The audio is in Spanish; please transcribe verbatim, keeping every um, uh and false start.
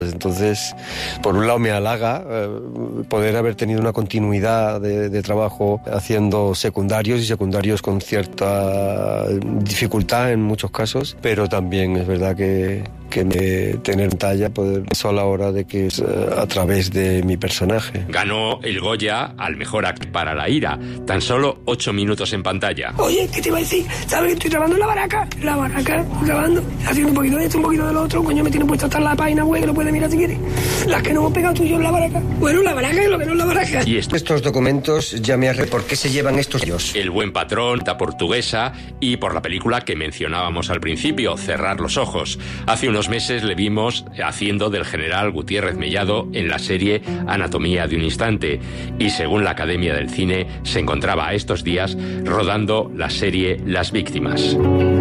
Entonces, por un lado me halaga eh, poder haber tenido una continuidad de, de trabajo haciendo secundarios y secundarios con cierta dificultad en muchos casos, pero también es verdad que, que me, tener talla poder eso a la hora de que es eh, a través de mi personaje. Ganó el Goya al mejor actor para La ira, tan solo ocho minutos en pantalla. Oye, ¿qué te iba a decir? ¿Sabes que estoy grabando en la baraca? La baraca, grabando, haciendo un poquito de esto, un poquito de lo otro. Coño, me tiene puesto hasta la página web, que lo puedes mirar si quieres. Las que no hemos pegado tú y yo en la baraca. Bueno, la baraca es lo que no es la baraca. Y esto... estos documentos ya me arre por qué se llevan estos ellos. El buen patrón, la portuguesa y por la película que mencionábamos al principio, Cerrar los ojos. Hace unos meses le vimos haciendo del general Gutiérrez Mellado en la serie Anatomía de un instante y según la Academia del Cine se encontraba a estos días rodando la serie Las víctimas.